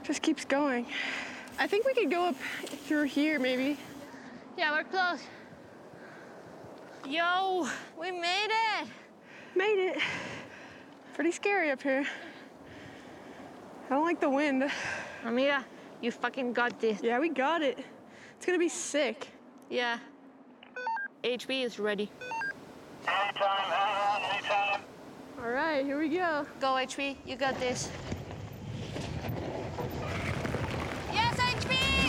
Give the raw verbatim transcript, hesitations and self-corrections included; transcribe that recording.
Just keeps going. I think we could go up through here, maybe. Yeah, we're close. Yo, we made it. Made it. Pretty scary up here. I don't like the wind. Amiga, you fucking got this. Yeah, we got it. It's gonna be sick. Yeah. H B is ready. Anytime, anytime. All right, here we go. Go, H B, you got this.